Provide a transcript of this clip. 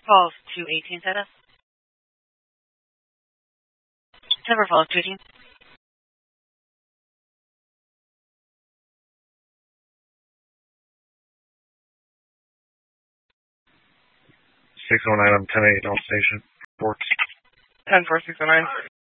Falls 218 status. Denver Falls 218. 609, I'm 10-8 on station. Report. 10-4, 609.